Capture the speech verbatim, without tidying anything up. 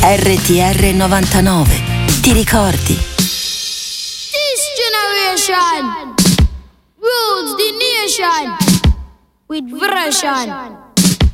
R T R novantanove. Ti ricordi? This generation rules the nation with version.